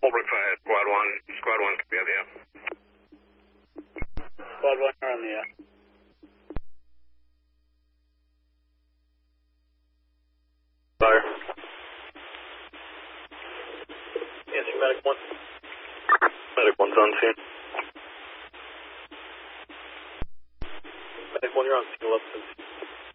Holbrook Fire, Squad 1. Squad 1 can be on the air. Squad 1, you're on the air. Fire. Answer Medic 1. Medic 1's on scene. Medic 1, you're on scene. 11.